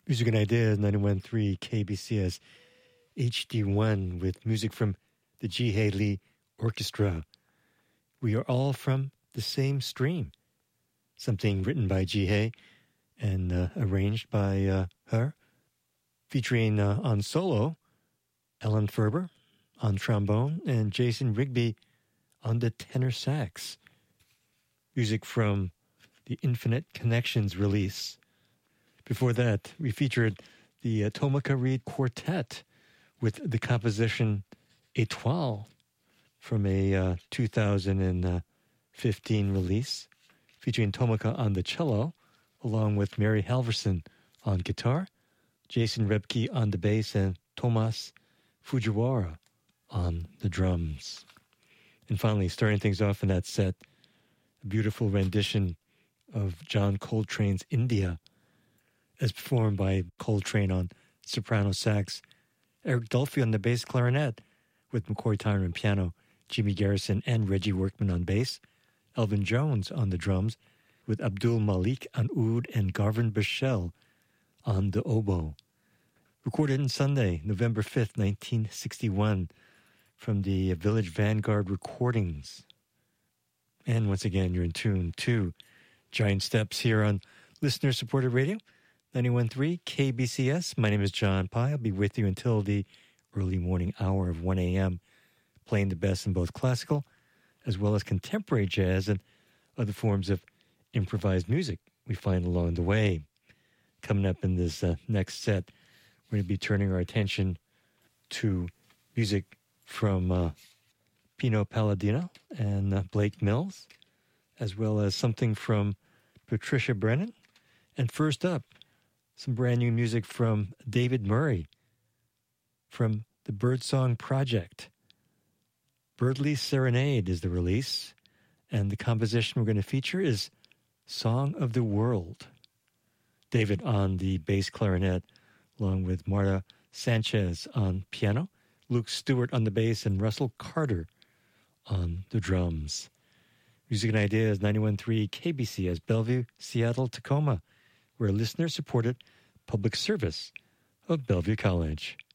Music and Ideas, 91.3 KBCS HD1 with music from the Ji-Hae Lee Orchestra. We are all from the same stream. Something written by Ji-Hae and arranged by her, featuring on solo, Ellen Ferber on trombone and Jason Rigby on the tenor sax. Music from the Infinite Connections release. Before that, we featured the Tomoka Reed Quartet with the composition Étoile from a 2015 release, featuring Tomoka on the cello, along with Mary Halverson on guitar, Jason Rebke on the bass, and Tomas Fujiwara on the drums. And finally, starting things off in that set, a beautiful rendition of John Coltrane's India, as performed by Coltrane on soprano sax, Eric Dolphy on the bass clarinet, with McCoy Tyner on piano, Jimmy Garrison and Reggie Workman on bass, Elvin Jones on the drums, with Abdul Malik on oud and Garvin Bichel on the oboe. Recorded on Sunday, November 5th, 1961, from the Village Vanguard Recordings. And once again, you're in tune to Giant Steps here on listener-supported radio, 91.3 KBCS. My name is John Pye. I'll be with you until the early morning hour of 1 a.m., playing the best in both classical as well as contemporary jazz and other forms of improvised music we find along the way. Coming up in this next set, we're going to be turning our attention to music from Pino Palladino and Blake Mills, as well as something from Patricia Brennan. And first up, some brand new music from David Murray from the Birdsong Project. Birdly Serenade is the release, and the composition we're going to feature is Song of the World. David on the bass clarinet, along with Marta Sanchez on piano, Luke Stewart on the bass, and Russell Carter on the drums. Music and Ideas, 91.3 KBCS, Bellevue, Seattle, Tacoma. We're a listener-supported public service of Bellevue College.